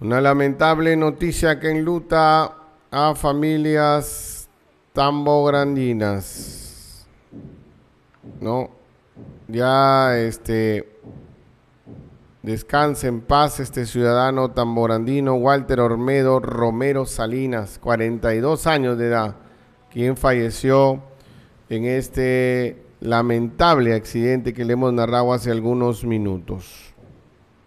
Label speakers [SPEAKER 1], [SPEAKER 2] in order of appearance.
[SPEAKER 1] Una lamentable noticia que enluta a familias tambograndinas. No, ya descanse en paz este ciudadano tamborandino Walter Olmedo Romero Salinas, 42 años de edad, quien falleció en este lamentable accidente que le hemos narrado hace algunos minutos.